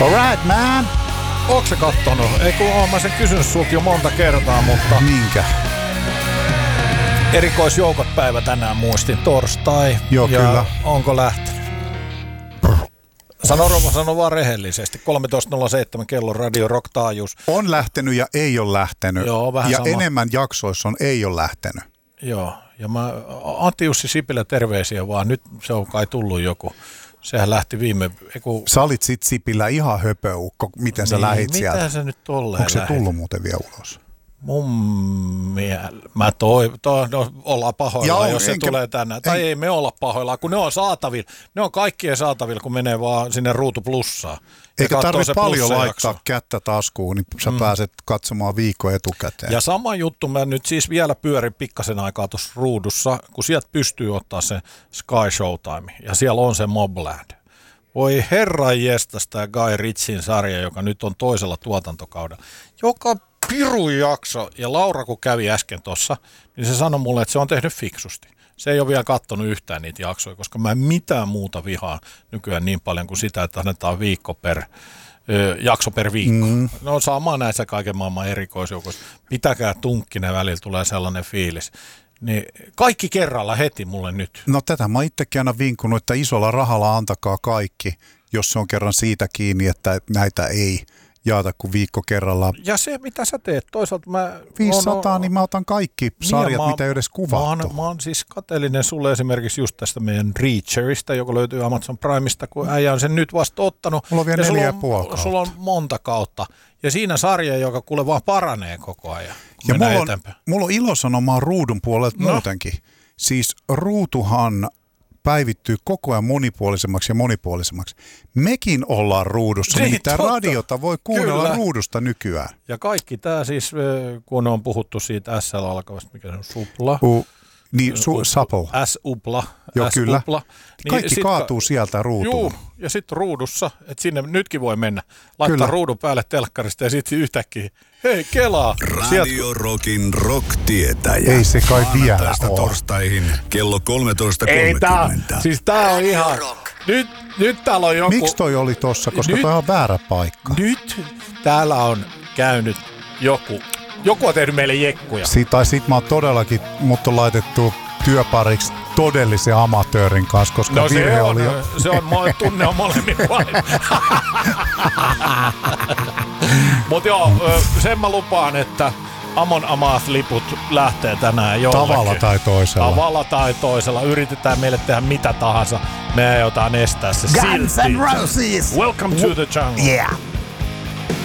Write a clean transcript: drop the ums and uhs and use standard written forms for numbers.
Alright, man! Ootko sä kattonut? Ei kun oon mä sen kysynyt sulta jo monta kertaa, mutta... Minkä? Erikoisjoukot päivä tänään muistin, torstai. Joo, ja kyllä. Onko lähtenyt? Sano vaan rehellisesti. 13.07 kellon Radio Rock taajuus. On lähtenyt ja ei ole lähtenyt. Joo, vähän ja sama. enemmän jaksoissa on ei ole lähtenyt. Joo, ja Antti Jussi Sipilä terveisiä vaan. Nyt se on kai tullut joku. Sehän lähti Sä olit sit Sipilä ihan höpöukko. Miten sä lähit sieltä? Mitä se nyt tolleen Onko se tullut muuten vielä ulos? Mun mielestä. Ollaan pahoillaan, jos se tulee tänään. Tai ei me olla pahoillaan, kun ne on saatavilla. Ne on kaikkien saatavilla, kun menee vaan sinne Ruutu Plussaan. Eikä tarvitse paljon laittaa kättä taskuun, niin sä pääset katsomaan viikon etukäteen. Ja sama juttu, mä nyt siis vielä pyörin pikkasen aikaa tuossa Ruudussa, kun sieltä pystyy ottaa se Sky Showtime. Ja siellä on se Mobland. Voi herranjestas tämä Guy Ritchien sarja, joka nyt on toisella tuotantokaudella. Joka pirun jakso, ja Laura kun kävi äsken tossa, niin se sanoi mulle, että se on tehnyt fiksusti. Se ei ole vielä kattonut yhtään niitä jaksoja, koska mä en mitään muuta vihaa nykyään niin paljon kuin sitä, että annetaan jakso per viikko. No sama näissä kaiken maailman erikoisjoukoissa. Pitäkää tunkkinen, välillä tulee sellainen fiilis. Niin kaikki kerralla heti mulle nyt. No tätä mä itsekin aina vinkunut, että isolla rahalla antakaa kaikki, jos se on kerran siitä kiinni, että näitä ei jaata kuin viikko kerrallaan. Ja se, mitä sä teet, toisaalta 500, niin mä otan kaikki sarjat, mitä ei edes kuvattu. Mä oon siis kateellinen sulle esimerkiksi just tästä meidän Reacherista, joka löytyy Amazon Primeista, kun äijä on sen nyt vasta ottanut. Mulla on vielä 4,5 kautta. Sulla on monta kautta. Ja siinä sarja, joka kuule vaan paranee koko ajan. Ja mulla on ilosanomaa ruudun puolelta muutenkin. Siis ruutuhan päivittyy koko ajan monipuolisemmaksi ja monipuolisemmaksi. Mekin ollaan ruudussa, nimittäin radiota voi kuunnella ruudusta nykyään. Ja kaikki tämä siis, kun on puhuttu siitä SL alkavasta, mikä se on Supla. Supple. S-upla. Joo, kyllä. Niin kaikki kaatuu sieltä ruutuun. Juu, ja sitten ruudussa, että sinne nytkin voi mennä. Laittaa kyllä ruudun päälle telkkarista ja sitten yhtäkkiä, hei kelaa. Radio Rockin rock-tietäjä. Ei se kai vielä tästä ole. torstaihin kello 13.30. Ei tää on ihan... Nyt täällä on joku... Miksi toi oli tossa, koska toi on väärä paikka? Nyt täällä on käynyt joku on tehnyt meille jekkuja. Sit mä oon todellakin, mut on laitettu työpariksi todellisen amatöörin kanssa, koska virhe oli jo... Se on, tunne on molemmin vain. Mut joo, sen mä lupaan, että Amon Amarth-liput lähtee tänään jollekin. Tavalla tai toisella. Yritetään meille tehdä mitä tahansa. Me aiotaan estää se silti. Guns N' Roses! Welcome to the jungle. Yeah.